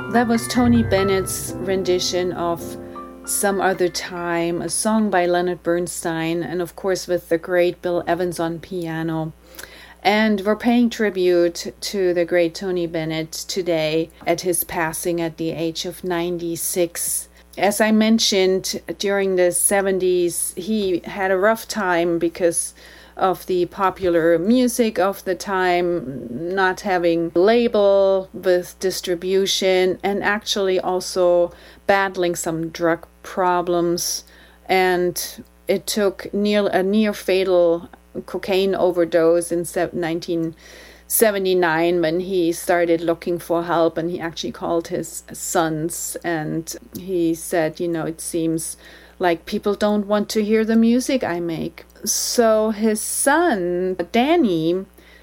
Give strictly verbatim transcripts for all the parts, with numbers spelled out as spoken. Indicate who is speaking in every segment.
Speaker 1: That was Tony Bennett's rendition of Some Other Time, a song by Leonard Bernstein, and of course with the great Bill Evans on piano. And we're paying tribute to the great Tony Bennett today at his passing at the age of ninety-six. As I mentioned, during the seventies, he had a rough time because of the popular music of the time, not having label with distribution, and actually also battling some drug problems. And it took near a near fatal cocaine overdose in nineteen seventy-nine when he started looking for help, and he actually called his sons and he said, you know, it seems like people don't want to hear the music I make. So his son, Danny,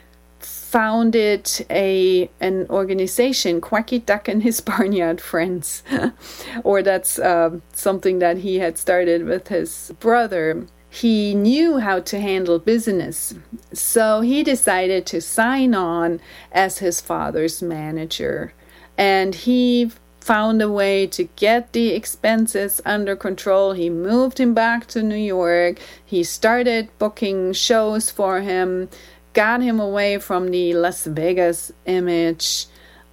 Speaker 1: founded a an organization, Quacky Duck and His Barnyard Friends, or that's uh, something that he had started with his brother. He knew how to handle business, so he decided to sign on as his father's manager, and he found a way to get the expenses under control. He moved him back to New York. He started booking shows for him, got him away from the Las Vegas image,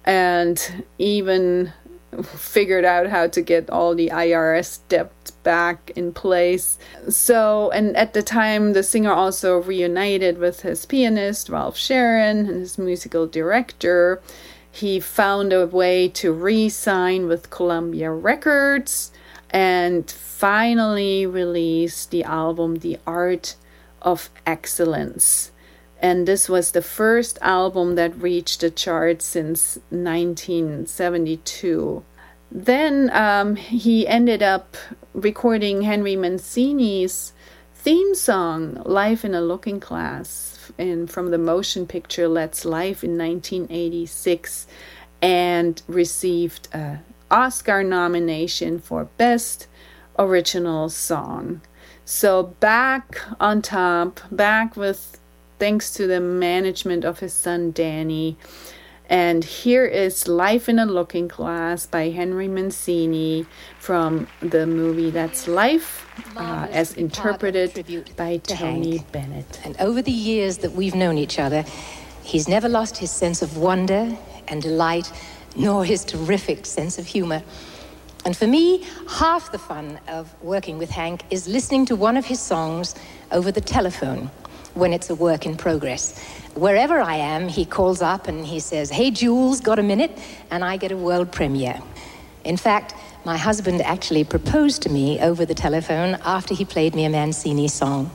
Speaker 1: and even figured out how to get all the I R S debt back in place. So, and at the time, the singer also reunited with his pianist, Ralph Sharon, and his musical director. He found a way to re-sign with Columbia Records and finally released the album The Art of Excellence. And this was the first album that reached the charts since nineteen seventy-two. Then um, he ended up recording Henry Mancini's theme song, Life in a Looking Glass, in, from the motion picture Let's Life in nineteen eighty-six, and received an Oscar nomination for Best Original Song. So back on top, back with thanks to the management of his son Danny. And here is Life in a Looking Glass by Henry Mancini from the movie That's Life, uh, as interpreted by Tony
Speaker 2: Hank.
Speaker 1: Bennett.
Speaker 2: And over the years that we've known each other, he's never lost his sense of wonder and delight, nor his terrific sense of humor. And for me, half the fun of working with Hank is listening to one of his songs over the telephone when it's a work in progress. Wherever I am, he calls up and he says, "Hey, Jules, got a minute?" And I get a world premiere. In fact, my husband actually proposed to me over the telephone after he played me a Mancini song.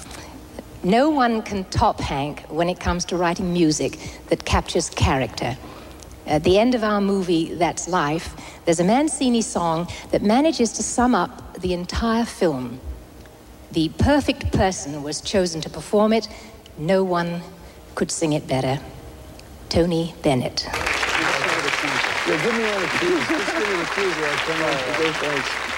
Speaker 2: No one can top Hank when it comes to writing music that captures character. At the end of our movie, That's Life, there's a Mancini song that manages to sum up the entire film. The perfect person was chosen to perform it. No one could sing it better. Tony Bennett.
Speaker 3: Yeah, give me one of the keys. Just give me the keys. I'll come out. Thanks.